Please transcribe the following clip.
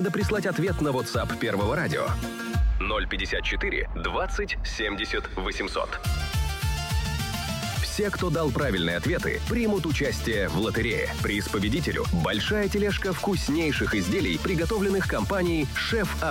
Надо прислать ответ на WhatsApp Первого радио. 054 20 70 800. Все, кто дал правильные ответы, примут участие в лотерее. Приз победителю – большая тележка вкуснейших изделий, приготовленных компанией «Шеф